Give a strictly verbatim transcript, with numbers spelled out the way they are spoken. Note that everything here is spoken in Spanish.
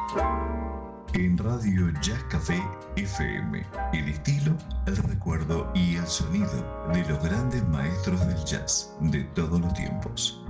En Radio Jazz Café F M, el estilo, el recuerdo y el sonido de los grandes maestros del jazz de todos los tiempos.